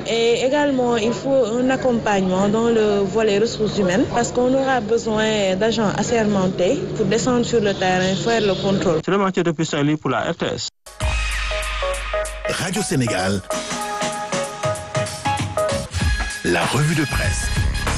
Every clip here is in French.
Et également, il faut un accompagnement dans le volet ressources humaines parce qu'on aura besoin d'agents assermentés pour descendre sur le terrain, faire le contrôle. C'est le Mathieu depuis Saint-Louis pour la RTS. Radio Sénégal, la revue de presse.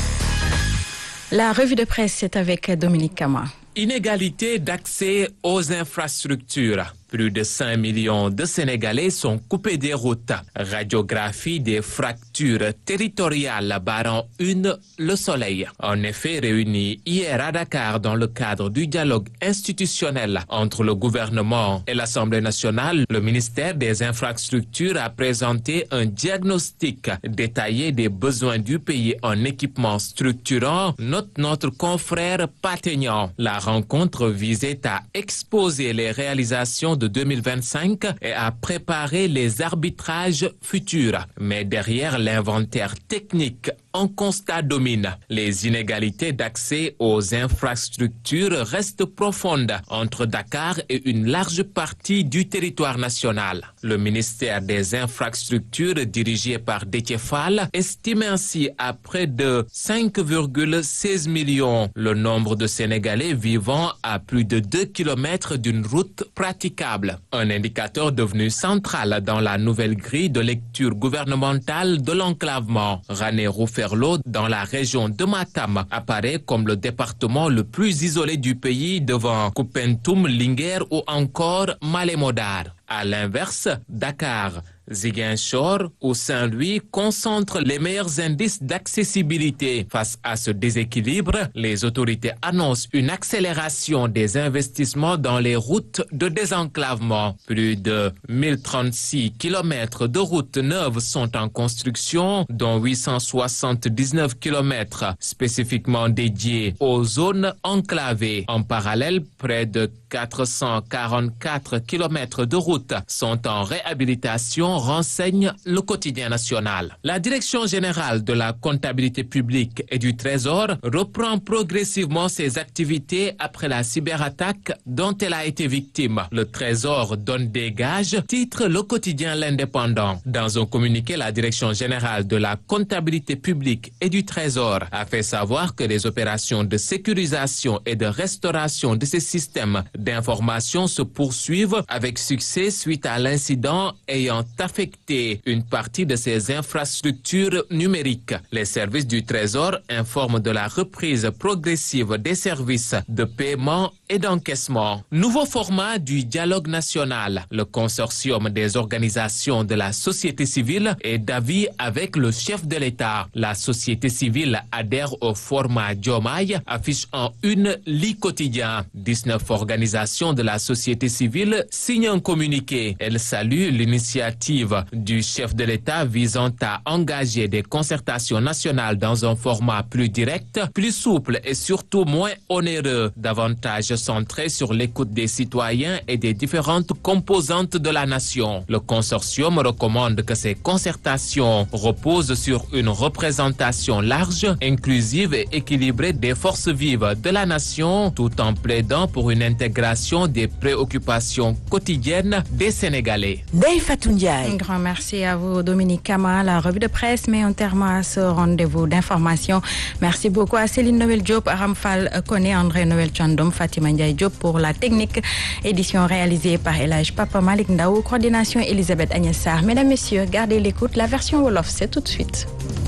La revue de presse, c'est avec Dominique Kama. Inégalité d'accès aux infrastructures. Plus de 5 millions de Sénégalais sont coupés des routes. Radiographie des fractures territoriales barrant Le Soleil. En effet, réunis hier à Dakar dans le cadre du dialogue institutionnel entre le gouvernement et l'Assemblée nationale, le ministère des Infrastructures a présenté un diagnostic détaillé des besoins du pays en équipements structurants, note notre confrère Pategnan. La rencontre visait à exposer les réalisations de 2025 et à préparer les arbitrages futurs. Mais derrière l'inventaire technique, un constat domine. Les inégalités d'accès aux infrastructures restent profondes entre Dakar et une large partie du territoire national. Le ministère des Infrastructures, dirigé par Déthié Fall, estime ainsi à près de 5,16 millions le nombre de Sénégalais vivant à plus de 2 kilomètres d'une route praticable. Un indicateur devenu central dans la nouvelle grille de lecture gouvernementale de l'enclavement. Ranérou Ferlo, dans la région de Matam, apparaît comme le département le plus isolé du pays devant Koupentoum, Linguère ou encore Malem Hodar. À l'inverse, Dakar, Ziguinchor ou Saint-Louis concentrent les meilleurs indices d'accessibilité. Face à ce déséquilibre, les autorités annoncent une accélération des investissements dans les routes de désenclavement. Plus de 1036 km de routes neuves sont en construction, dont 879 km spécifiquement dédiés aux zones enclavées. En parallèle, près de 444 km de routes sont en réhabilitation, renseigne le quotidien national. La Direction générale de la comptabilité publique et du Trésor reprend progressivement ses activités après la cyberattaque dont elle a été victime. Le Trésor donne des gages, titre le quotidien L'Indépendant. Dans un communiqué, la Direction générale de la comptabilité publique et du Trésor a fait savoir que les opérations de sécurisation et de restauration de ces systèmes d'information se poursuivent avec succès suite à l'incident ayant affecté une partie de ces infrastructures numériques. Les services du Trésor informent de la reprise progressive des services de paiement et d'encaissement. Nouveau format du dialogue national. Le consortium des organisations de la société civile est d'avis avec le chef de l'État. La société civile adhère au format Diomaye, affiche en une Li Quotidien. 19 organisations de la société civile signent un communiqué. Elles saluent l'initiative du chef de l'État visant à engager des concertations nationales dans un format plus direct, plus souple et surtout moins onéreux, davantage centré sur l'écoute des citoyens et des différentes composantes de la nation. Le consortium recommande que ces concertations reposent sur une représentation large, inclusive et équilibrée des forces vives de la nation, tout en plaidant pour une intégration des préoccupations quotidiennes des Sénégalais. Un grand merci à vous, Dominique Kama. La revue de presse met un terme à ce rendez-vous d'information. Merci beaucoup à Céline Noël Diop, Aram Fall Koné, André Noël Tchandoum, Fatima Ndiaye Diop pour la technique. Édition réalisée par Elhaj Papa Malik Ndaou, coordination Elisabeth Agnès Sarr. Mesdames, Messieurs, gardez l'écoute. La version Wolof, c'est tout de suite.